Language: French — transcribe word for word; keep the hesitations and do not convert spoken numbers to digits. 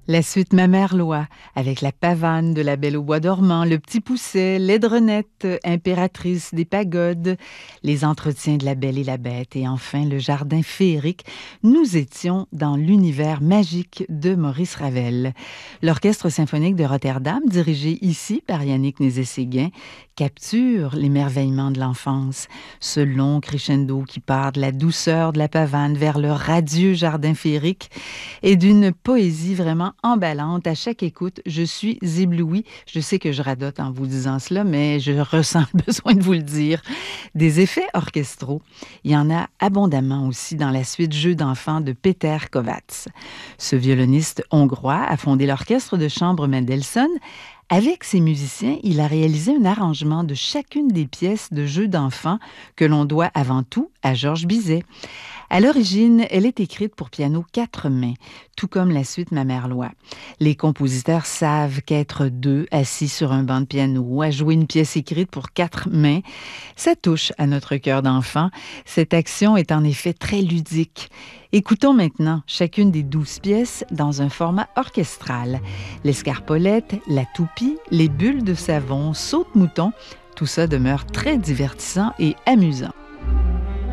La suite Ma mère Loi, avec la pavane de la Belle au bois dormant, le petit Pousset, l'aidrenette, impératrice des pagodes, les entretiens de la Belle et la Bête et enfin le jardin féerique, nous étions dans l'univers magique de Maurice Ravel. L'Orchestre symphonique de Rotterdam, dirigé ici par Yannick Nézet-Séguin, capture l'émerveillement de l'enfance. Ce long crescendo qui part de la douceur de la pavane vers le radieux jardin féerique et d'une poésie vraiment emballante. À chaque écoute, je suis éblouie. Je sais que je radote en vous disant cela, mais je ressens le besoin de vous le dire. Des effets orchestraux, il y en a abondamment aussi dans la suite Jeux d'enfants de Peter Kovács. Ce violoniste hongrois a fondé l'orchestre de chambre Mendelssohn. Avec ses musiciens, il a réalisé un arrangement de chacune des pièces de Jeux d'enfants que l'on doit avant tout à Georges Bizet. À l'origine, elle est écrite pour piano quatre mains, tout comme la suite Ma mère Loi. Les compositeurs savent qu'être deux assis sur un banc de piano à jouer une pièce écrite pour quatre mains, ça touche à notre cœur d'enfant. Cette action est en effet très ludique. Écoutons maintenant chacune des douze pièces dans un format orchestral. L'escarpolette, la toupie, les bulles de savon, saute-mouton, tout ça demeure très divertissant et amusant.